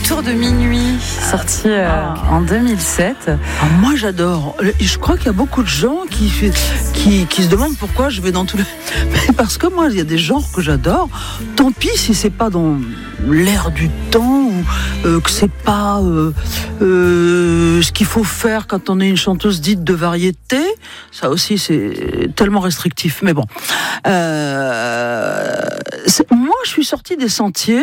Autour de minuit, sorti en 2007. Moi j'adore. Je crois qu'il y a beaucoup de gens qui se demandent pourquoi je vais dans tous les... Mais parce que moi il y a des genres que j'adore. Tant pis si c'est pas dans l'air du temps ou que c'est pas ce qu'il faut faire quand on est une chanteuse dite de variété. Ça aussi c'est tellement restrictif. Mais bon. Moi je suis sortie des sentiers.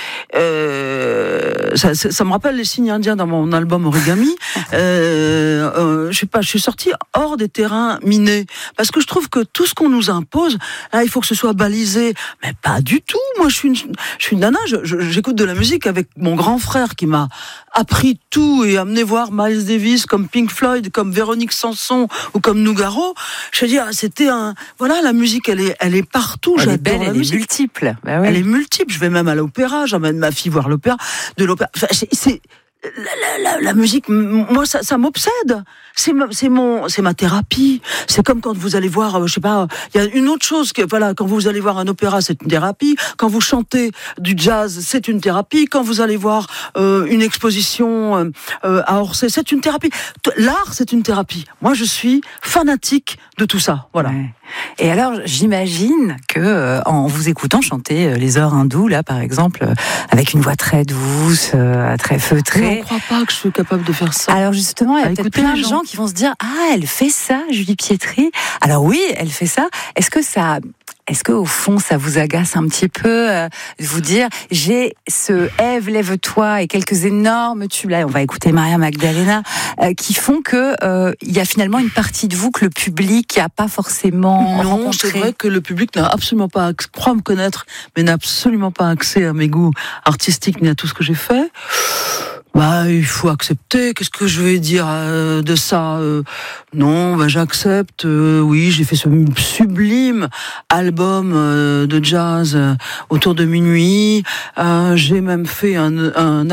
Ça me rappelle les signes indiens dans mon album Origami. Je suis sortie hors des terrains minés parce que je trouve que tout ce qu'on nous impose, là, il faut que ce soit balisé, mais pas du tout. Moi, je suis une nana. J'écoute de la musique avec mon grand frère qui m'a appris tout et amené voir Miles Davis, comme Pink Floyd, comme Véronique Sanson ou comme Nougaro. Je veux dire, la musique, elle est partout. Elle J'adore est belle, la elle musique. est multiple. Bah ouais. Elle est multiple. Je vais même à l'opéra. J'emmène ma fille voir l'opéra. Enfin, c'est la musique. Moi, ça m'obsède. C'est ma thérapie. C'est comme quand vous allez voir, je sais pas. Il y a une autre chose que quand vous allez voir un opéra, c'est une thérapie. Quand vous chantez du jazz, c'est une thérapie. Quand vous allez voir une exposition à Orsay, c'est une thérapie. L'art, c'est une thérapie. Moi, je suis fanatique de tout ça. Voilà. Ouais. Et alors, j'imagine que en vous écoutant chanter les ors hindous, là, par exemple, avec une voix très douce, très feutrée. Mais on croit pas que je suis capable de faire ça. Alors justement, il y a peut-être écouter plein les de gens qui vont se dire, elle fait ça, Julie Pietri. Alors oui, elle fait ça. Est-ce que au fond ça vous agace un petit peu de vous dire j'ai ce Ève lève-toi et quelques énormes tubes là, on va écouter Maria Magdalena qui font que il y a finalement une partie de vous que le public n'a pas forcément rencontré. C'est vrai que le public n'a absolument pas croit me connaître, mais n'a absolument pas accès à mes goûts artistiques ni à tout ce que j'ai fait. Il faut accepter. Qu'est-ce que je vais dire de ça Non, j'accepte. Oui, j'ai fait ce sublime album de jazz autour de minuit. J'ai même fait un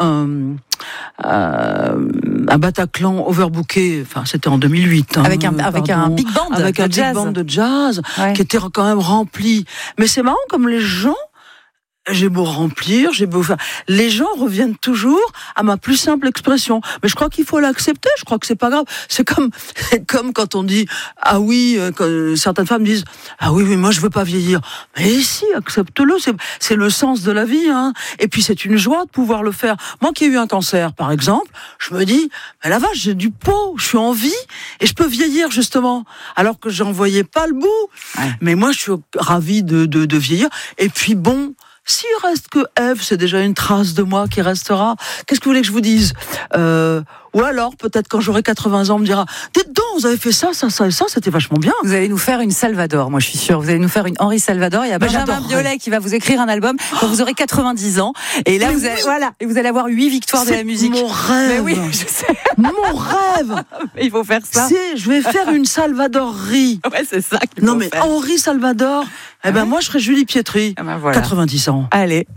Bataclan overbooké. Enfin, c'était en 2008. Avec un big band. Avec un big band de jazz qui était quand même rempli. Mais c'est marrant comme les gens. J'ai beau remplir, les gens reviennent toujours à ma plus simple expression. Mais je crois qu'il faut l'accepter. Je crois que c'est pas grave. C'est comme quand on dit ah oui, quand certaines femmes disent ah oui, moi je veux pas vieillir. Mais si, accepte-le. C'est le sens de la vie, hein. Et puis c'est une joie de pouvoir le faire. Moi qui ai eu un cancer, par exemple, je me dis mais la vache, j'ai du pot, je suis en vie et je peux vieillir justement. Alors que j'en voyais pas le bout. Ouais. Mais moi je suis ravie de vieillir. Et puis bon. S'il reste que Ève, c'est déjà une trace de moi qui restera. Qu'est-ce que vous voulez que je vous dise Ou alors, peut-être quand j'aurai 80 ans, on me dira « Dites donc, vous avez fait ça, c'était vachement bien. » Vous allez nous faire une Salvador, moi je suis sûre. Vous allez nous faire une Henri Salvador. Il y a Benjamin Biolay qui va vous écrire un album quand vous aurez 90 ans. Et là, vous allez avoir 8 victoires de la musique. C'est mon rêve. Mais oui, je sais. Mon rêve. Mais il faut faire ça. Je vais faire une Salvadorerie. Ouais, c'est ça qu'il faut faire. Mais Henri Salvador, moi je serais Julie Pietri. Voilà. 90 ans. Allez.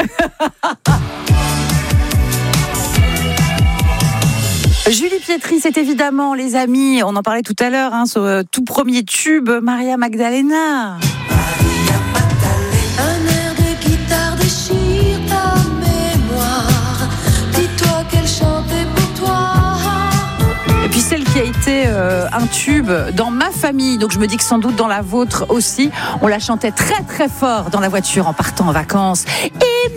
Julie Pietri, c'est évidemment, les amis, on en parlait tout à l'heure, ce tout premier tube, Maria Magdalena. Un air de guitare déchire ta mémoire. Dis-toi qu'elle chantait pour toi. Et puis celle qui a été un tube dans ma famille, donc je me dis que sans doute dans la vôtre aussi, on la chantait très très fort dans la voiture en partant en vacances. Et